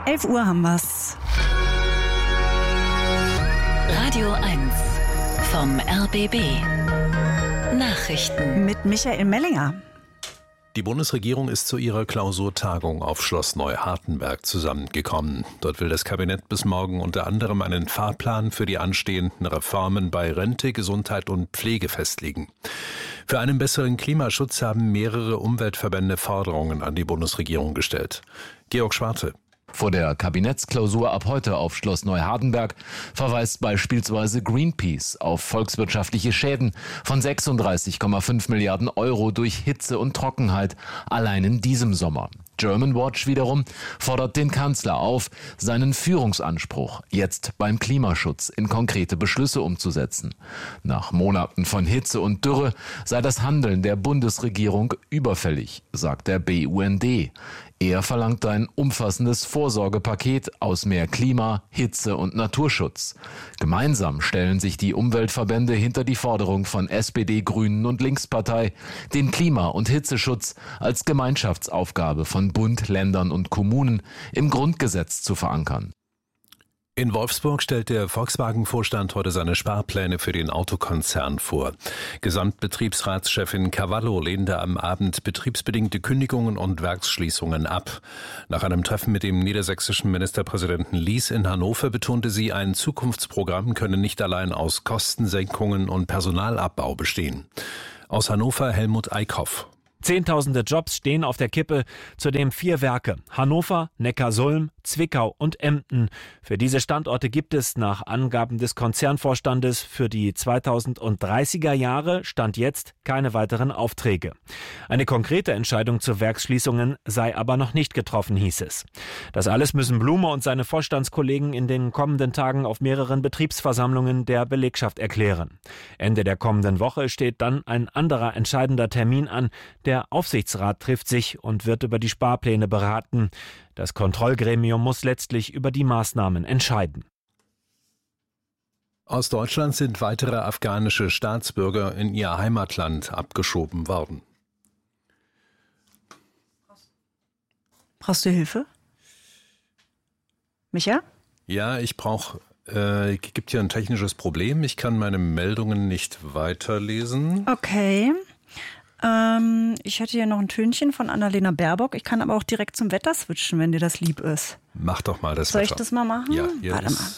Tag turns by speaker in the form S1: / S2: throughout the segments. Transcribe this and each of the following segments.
S1: 11 Uhr haben wir's.
S2: Radio 1 vom RBB. Nachrichten
S1: Mit Michael Mellinger.
S3: Die Bundesregierung ist zu ihrer Klausurtagung auf Schloss Neuhardenberg zusammengekommen. Dort will das Kabinett bis morgen unter anderem einen Fahrplan für die anstehenden Reformen bei Rente, Gesundheit und Pflege festlegen. Für einen besseren Klimaschutz haben mehrere Umweltverbände Forderungen an die Bundesregierung gestellt. Georg Schwarte.
S4: Vor der Kabinettsklausur ab heute auf Schloss Neuhardenberg verweist beispielsweise Greenpeace auf volkswirtschaftliche Schäden von 36,5 Milliarden Euro durch Hitze und Trockenheit allein in diesem Sommer. Germanwatch wiederum fordert den Kanzler auf, seinen Führungsanspruch jetzt beim Klimaschutz in konkrete Beschlüsse umzusetzen. Nach Monaten von Hitze und Dürre sei das Handeln der Bundesregierung überfällig, sagt der BUND. Er verlangt ein umfassendes Vorsorgepaket aus mehr Klima, Hitze und Naturschutz. Gemeinsam stellen sich die Umweltverbände hinter die Forderung von SPD, Grünen und Linkspartei, den Klima- und Hitzeschutz als Gemeinschaftsaufgabe von Bund, Ländern und Kommunen im Grundgesetz zu verankern.
S3: In Wolfsburg stellt der Volkswagen-Vorstand heute seine Sparpläne für den Autokonzern vor. Gesamtbetriebsratschefin Cavallo lehnte am Abend betriebsbedingte Kündigungen und Werksschließungen ab. Nach einem Treffen mit dem niedersächsischen Ministerpräsidenten Lies in Hannover betonte sie, ein Zukunftsprogramm könne nicht allein aus Kostensenkungen und Personalabbau bestehen. Aus Hannover Helmut Eickhoff.
S5: Zehntausende Jobs stehen auf der Kippe, zudem 4 Werke: Hannover, Neckarsulm, Zwickau und Emden. Für diese Standorte gibt es nach Angaben des Konzernvorstandes für die 2030er Jahre Stand jetzt keine weiteren Aufträge. Eine konkrete Entscheidung zu Werksschließungen sei aber noch nicht getroffen, hieß es. Das alles müssen Blume und seine Vorstandskollegen in den kommenden Tagen auf mehreren Betriebsversammlungen der Belegschaft erklären. Ende der kommenden Woche steht dann ein anderer entscheidender Termin an. Der Aufsichtsrat trifft sich und wird über die Sparpläne beraten. Das Kontrollgremium muss letztlich über die Maßnahmen entscheiden.
S3: Aus Deutschland sind weitere afghanische Staatsbürger in ihr Heimatland abgeschoben worden.
S1: Brauchst du Hilfe? Micha?
S3: Ja, gibt hier ein technisches Problem. Ich kann meine Meldungen nicht weiterlesen.
S1: Okay. Ich hätte hier noch ein Tönchen von Annalena Baerbock. Ich kann aber auch direkt zum Wetter switchen, wenn dir das lieb ist.
S3: Mach doch mal das
S1: Soll
S3: Wetter.
S1: ich das mal machen?
S3: Ja,
S1: Warte mal.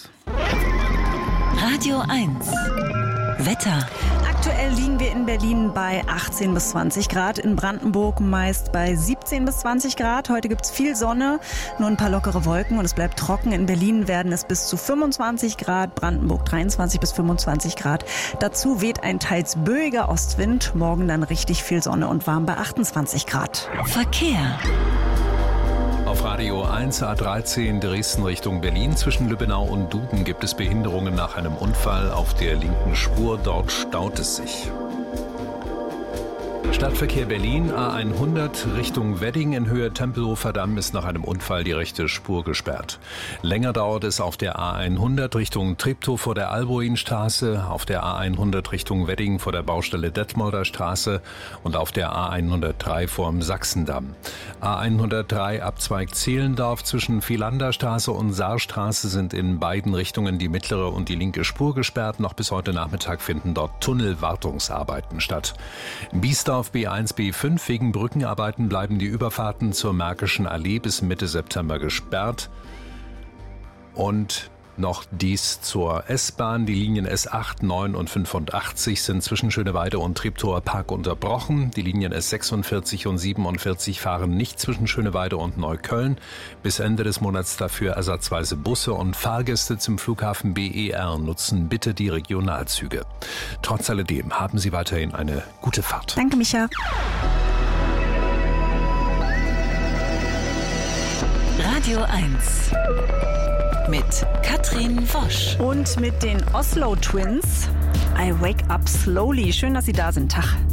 S2: Radio 1 Wetter.
S1: Aktuell liegen wir in Berlin bei 18 bis 20 Grad, in Brandenburg meist bei 17 bis 20 Grad. Heute gibt's viel Sonne, nur ein paar lockere Wolken und es bleibt trocken. In Berlin werden es bis zu 25 Grad, Brandenburg 23 bis 25 Grad. Dazu weht ein teils böiger Ostwind, morgen dann richtig viel Sonne und warm bei 28 Grad.
S2: Verkehr.
S3: Auf Radio 1 A13 Dresden Richtung Berlin zwischen Lübbenau und Duden gibt es Behinderungen nach einem Unfall auf der linken Spur. Dort staut es sich. Stadtverkehr Berlin, A100 Richtung Wedding in Höhe Tempelhofer Damm ist nach einem Unfall die rechte Spur gesperrt. Länger dauert es auf der A100 Richtung Treptow vor der Albuinstraße, auf der A100 Richtung Wedding vor der Baustelle Detmolder Straße und auf der A103 vorm Sachsendamm. A103 Abzweig Zehlendorf zwischen Vilanderstraße und Saarstraße sind in beiden Richtungen die mittlere und die linke Spur gesperrt. Noch bis heute Nachmittag finden dort Tunnelwartungsarbeiten statt. Biesdorf B1, B5 wegen Brückenarbeiten bleiben die Überfahrten zur Märkischen Allee bis Mitte September gesperrt. Und noch dies zur S-Bahn. Die Linien S8, 9 und 85 sind zwischen Schöneweide und Treptower Park unterbrochen. Die Linien S46 und 47 fahren nicht zwischen Schöneweide und Neukölln. Bis Ende des Monats dafür ersatzweise Busse und Fahrgäste zum Flughafen BER nutzen bitte die Regionalzüge. Trotz alledem haben Sie weiterhin eine gute Fahrt.
S1: Danke, Micha.
S2: Radio 1 mit Katrin Wosch.
S1: Und mit den Oslo Twins. I Wake Up Slowly. Schön, dass Sie da sind. Tag.